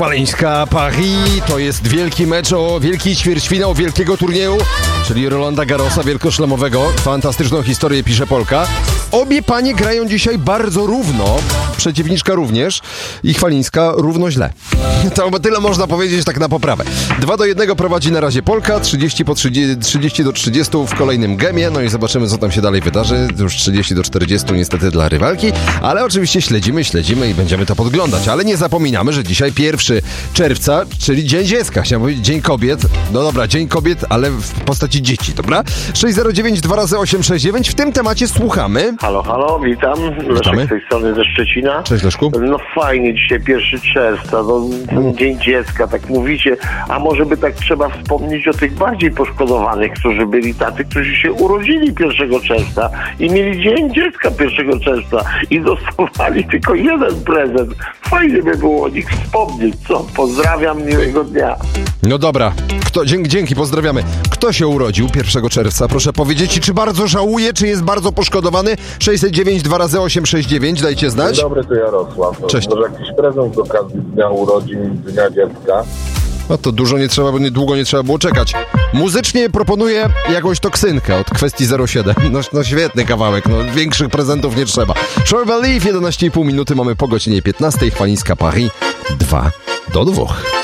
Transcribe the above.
Chwaleńska Paris to jest wielki mecz o wielki ćwierćfinał wielkiego turnieju, czyli Rolanda Garrosa wielkoszlemowego. Fantastyczną historię pisze Polka. Obie panie grają dzisiaj bardzo równo, przeciwniczka również i Chwalińska równo źle. To tyle można powiedzieć tak na poprawę. 2-1 prowadzi na razie Polka, 30-30 w kolejnym gemie, no i zobaczymy, co tam się dalej wydarzy. Już 30-40 niestety dla rywalki, ale oczywiście śledzimy i będziemy to podglądać. Ale nie zapominamy, że dzisiaj 1 czerwca, czyli Dzień Dziecka. Chciałem powiedzieć Dzień Kobiet. No dobra, Dzień Kobiet, ale w postaci dzieci, dobra? 609 2x869. W tym temacie słuchamy. Halo, witam. Leszek z tej strony ze Szczecina. Cześć, Leszku. No fajnie, dzisiaj 1 czerwca, Dzień Dziecka, tak mówicie, a może by tak trzeba wspomnieć o tych bardziej poszkodowanych, którzy byli tacy, którzy się urodzili 1 czerwca i mieli Dzień Dziecka 1 czerwca i dostawali tylko jeden prezent. Fajnie by było o nich wspomnieć, co? Pozdrawiam, miłego dnia. No dobra, dzięki, pozdrawiamy. Kto się urodził 1 czerwca? Proszę powiedzieć, czy bardzo żałuje, czy jest bardzo poszkodowany? 609 2x869, dajcie znać. Dzień dobry, to Jarosław. Cześć. Może jakiś prezent z okazji Dnia Urodzin, Dnia Dziecka? No to długo nie trzeba było czekać. Muzycznie proponuję jakąś toksynkę od Kwestii 07. No świetny kawałek, większych prezentów nie trzeba. Shore Believe, 11,5 minuty mamy po godzinie 15. Chwalińska Paris 2-2.